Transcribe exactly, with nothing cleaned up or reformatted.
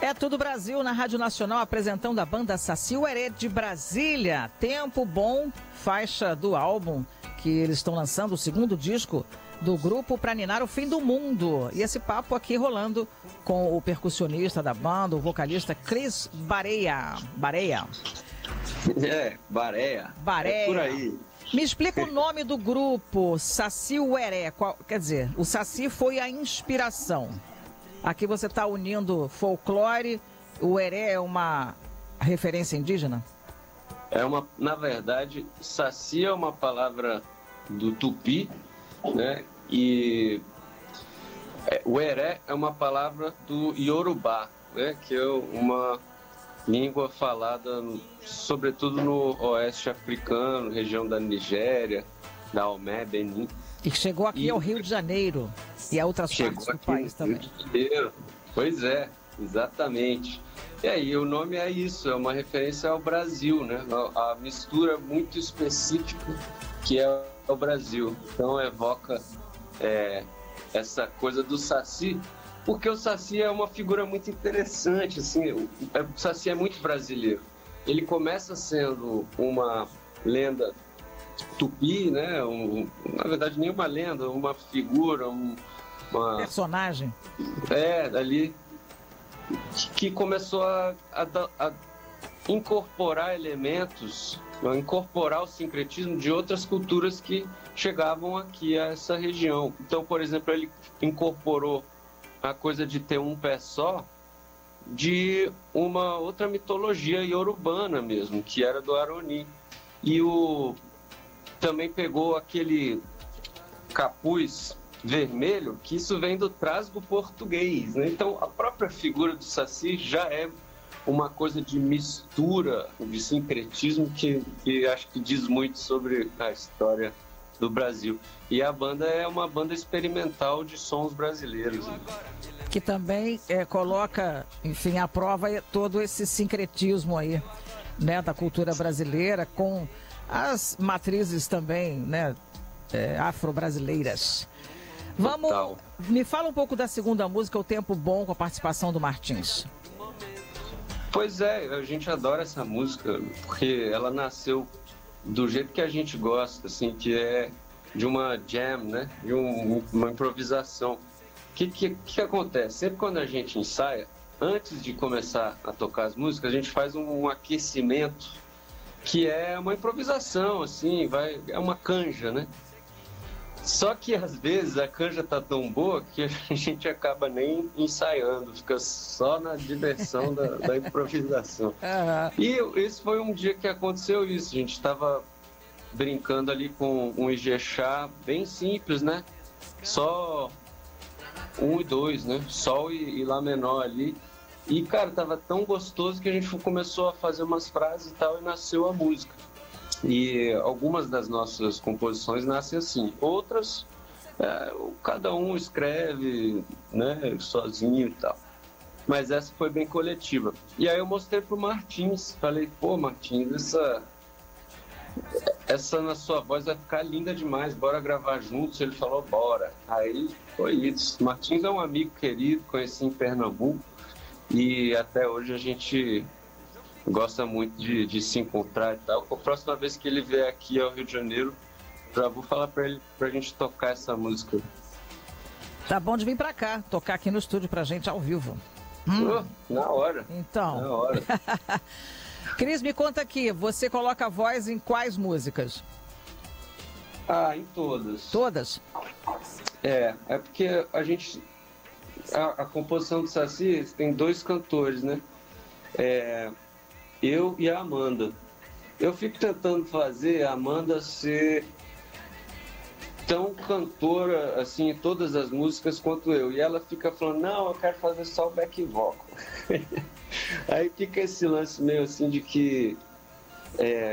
É Tudo Brasil na Rádio Nacional, apresentando a banda Saci Uerê de Brasília. Tempo Bom, faixa do álbum que eles estão lançando, o segundo disco do grupo Pra Ninar o Fim do Mundo. E esse papo aqui rolando com o percussionista da banda, o vocalista Cris Bareia. Bareia. É, Bareia. Bareia. É por aí. Me explica o nome do grupo, Saci Uerê. Qual, quer dizer, o Saci foi a inspiração. Aqui você está unindo folclore, o Uerê é uma referência indígena? É uma, na verdade, Saci é uma palavra do Tupi, né? E é, Uerê é uma palavra do Yorubá, né? Que é uma língua falada, sobretudo no oeste africano, região da Nigéria, da Omé, Benin. E chegou aqui e... ao Rio de Janeiro e a outras partes do país também. Rio de Janeiro. Pois é, exatamente. E aí, o nome é isso, é uma referência ao Brasil, né? A mistura muito específica que é o Brasil. Então, evoca é, essa coisa do Saci, porque o Saci é uma figura muito interessante, assim, o, o Saci é muito brasileiro. Ele começa sendo uma lenda tupi, né? Um, na verdade, nem uma lenda, uma figura, um, uma personagem. É, ali que começou a, a, a incorporar elementos, a incorporar o sincretismo de outras culturas que chegavam aqui a essa região. Então, por exemplo, ele incorporou a coisa de ter um pé só de uma outra mitologia iorubana mesmo, que era do Aroni. E o também pegou aquele capuz vermelho, que isso vem do trasgo português, né? Então, a própria figura do Saci já é uma coisa de mistura, de sincretismo, que, que acho que diz muito sobre a história do Brasil. E a banda é uma banda experimental de sons brasileiros, né? Que também é, coloca, enfim, à prova todo esse sincretismo aí, né, da cultura brasileira, com as matrizes também, né, é, afro-brasileiras. Vamos, Total. Me fala um pouco da segunda música, O Tempo Bom, com a participação do Martins. Pois é, a gente adora essa música, porque ela nasceu do jeito que a gente gosta, assim, que é de uma jam, né, de um, uma improvisação. O que, que, que acontece? Sempre quando a gente ensaia, antes de começar a tocar as músicas, a gente faz um, um aquecimento, que é uma improvisação, assim, vai, é uma canja, né? Só que às vezes a canja tá tão boa que a gente acaba nem ensaiando, fica só na diversão da, da improvisação. Uhum. E esse foi um dia que aconteceu isso, a gente estava brincando ali com um Ijexá bem simples, né? Só um e dois, né? Sol e, e Lá menor ali. E, cara, tava tão gostoso que a gente começou a fazer umas frases e tal, e nasceu a música. E algumas das nossas composições nascem assim, outras é, cada um escreve, né, sozinho e tal. Mas essa foi bem coletiva. E aí eu mostrei pro Martins, falei, pô, Martins, essa, essa na sua voz vai ficar linda demais, bora gravar juntos. Ele falou, bora. Aí foi isso. Martins é um amigo querido, conheci em Pernambuco. E até hoje a gente gosta muito de, de se encontrar e tal. A próxima vez que ele vier aqui ao Rio de Janeiro, já vou falar pra ele, pra gente tocar essa música. Tá bom de vir pra cá, tocar aqui no estúdio pra gente ao vivo. Hum. Oh, na hora. Então. Na hora. Cris, me conta aqui, você coloca a voz em quais músicas? Ah, em todas. Todas? É, é porque a gente... A, a composição do Saci tem dois cantores, né? É, eu e a Amanda. Eu fico tentando fazer a Amanda ser tão cantora assim em todas as músicas quanto eu. E ela fica falando, não, eu quero fazer só o back vocal. Aí fica esse lance meio assim de que é,